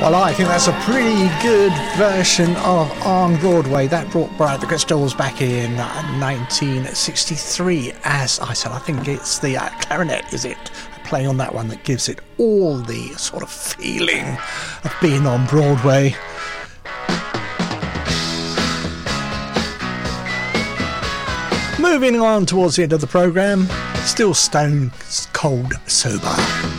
Well, I think that's a pretty good version of On Broadway. That brought Bride the Crystals back in 1963. As I said, I think it's the clarinet, is it? Playing on that one that gives it all the sort of feeling of being on Broadway. Moving on towards the end of the programme, still stone cold sober.